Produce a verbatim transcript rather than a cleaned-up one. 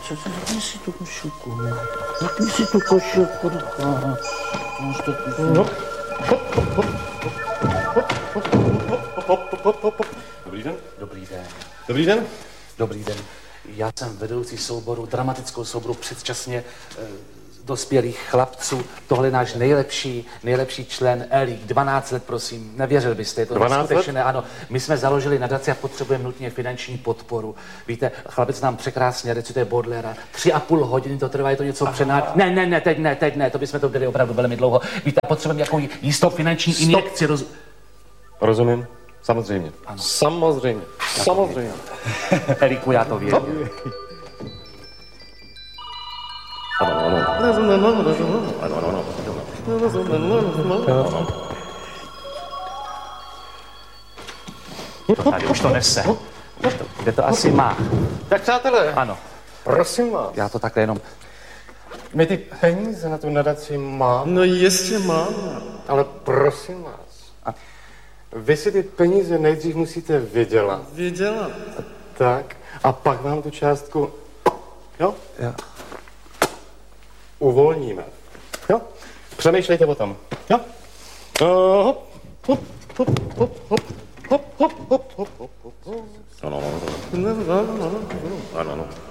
co, co, zapni si tu košilku. Zapni si tu košilku. Máš to... Dobrý den. Dobrý den. Dobrý den. Dobrý den. Já jsem vedoucí souboru, dramatickou souboru předčasně eh, dospělých chlapců. Tohle je náš nejlepší, nejlepší člen Elík. dvanáct let, prosím. Nevěřil byste, je to neskutečné. Ano, my jsme založili nadaci a potřebujeme nutně finanční podporu. Víte, chlapec nám překrásně recituje Baudelaire. Tři a půl hodiny to trvá, je to něco přenád. Ne, ne, ne, teď ne, teď ne, to bychom to dělali opravdu velmi dlouho. Víte, potřebujeme nějakou jistou finanční Stop. injekci. Roz... Rozumím. Samozřejmě. Ano. Samozřejmě. Já Samozřejmě. Elíku, já to věděl. Ano, ano. Ano, ano. To tady už to nese. Kde to asi má? Tak přátelé. Ano. Prosím vás. Já to takhle jenom... My ty peníze na tu nadaci máme. No jistě máme. Ale prosím vás. A vy si ty peníze nejdřív musíte vydělat. Vydělat. Tak. A pak vám tu částku... Jo? Jo. Uvolníme. Jo? Přemýšlejte o tom. Jo? Uh, hop, hop, hop, hop, hop, hop, hop, hop, hop, hop, hop. Ano, ano, ano. Ano, ano.